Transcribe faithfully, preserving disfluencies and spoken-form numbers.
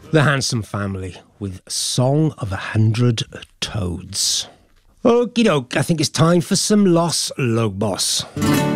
The Handsome Family with Song of a Hundred Toads. Okie doke, I think it's time for some Los Lobos.